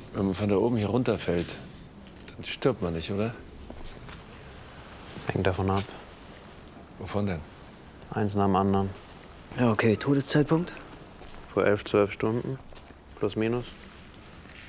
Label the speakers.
Speaker 1: Wenn man von da oben hier runterfällt, dann stirbt man nicht, oder?
Speaker 2: Hängt davon ab.
Speaker 1: Wovon denn?
Speaker 2: Eins nach dem anderen.
Speaker 3: Ja, okay. Todeszeitpunkt?
Speaker 2: Vor 11, 12 Stunden. Plus, minus.